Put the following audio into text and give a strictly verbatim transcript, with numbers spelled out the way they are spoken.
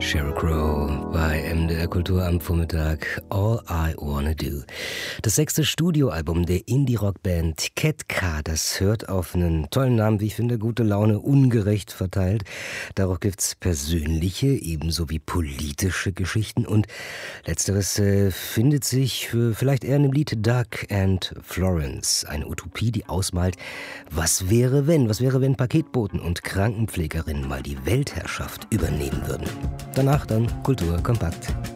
Sheryl Crow bei M D R Kultur am Vormittag. All I Wanna Do. Das sechste Studioalbum der Indie-Rock-Band Ketka, das hört auf einen tollen Namen, wie ich finde, gute Laune, ungerecht verteilt. Darauf gibt's persönliche, ebenso wie politische Geschichten und letzteres äh, findet sich für vielleicht eher in dem Lied Doug and Florence. Eine Utopie, die ausmalt, was wäre wenn, was wäre wenn Paketboten und Krankenpflegerinnen mal die Weltherrschaft übernehmen würden. Danach dann Kultur kompakt.